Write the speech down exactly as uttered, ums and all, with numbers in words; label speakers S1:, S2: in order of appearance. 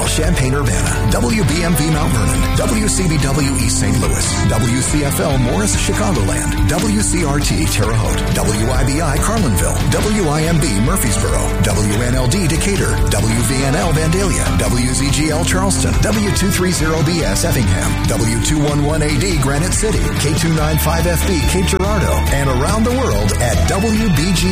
S1: Carmel, Champaign-Urbana, W B M V Mount Vernon, W C B W East Saint Louis, W C F L Morris, Chicagoland, W C R T Terre Haute, W I B I Carlinville, W I M B Murfreesboro, W N L D Decatur, W V N L Vandalia, W Z G L Charleston, W two thirty B S Effingham, W two eleven A D Granite City, K two ninety-five F B Cape Girardeau, and around the world at W B G